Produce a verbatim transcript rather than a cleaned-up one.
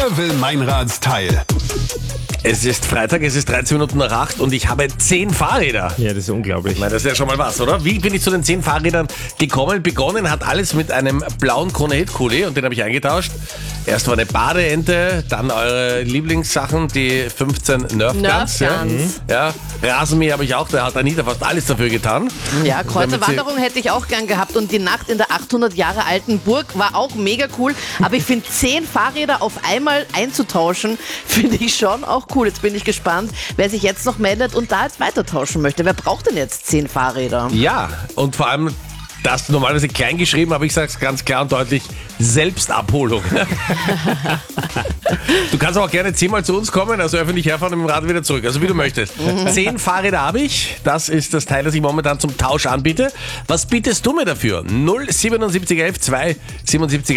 Wer will Meinradsteil? Es ist Freitag, es ist dreizehn Minuten nach acht und ich habe zehn Fahrräder. Ja, das ist unglaublich. Ich meine, das ist ja schon mal was, oder? Wie bin ich zu den zehn Fahrrädern gekommen? Begonnen hat alles mit einem blauen Krone-Hit-Kuli und den habe ich eingetauscht. Erst war eine Badeente, dann eure Lieblingssachen, die fünfzehn Nerf Guns. Ja. ja, Rasenmäher habe ich auch, da hat Anita fast alles dafür getan. Ja, Kreuzerwanderung hätte ich auch gern gehabt und die Nacht in der achthundert Jahre alten Burg war auch mega cool. Aber ich finde, zehn Fahrräder auf einmal einzutauschen, finde ich schon auch cool. Jetzt bin ich gespannt, wer sich jetzt noch meldet und da jetzt weiter tauschen möchte. Wer braucht denn jetzt zehn Fahrräder? Ja, und vor allem das normalerweise klein geschrieben, aber ich sage es ganz klar und deutlich, Selbstabholung. Du kannst auch gerne zehnmal zu uns kommen, also öffentlich herfahren und mit dem Rad wieder zurück, also wie du möchtest. Zehn Fahrräder habe ich, das ist das Teil, das ich momentan zum Tausch anbiete. Was bietest du mir dafür? null siebenundsiebzig elf zwei siebenundsiebzig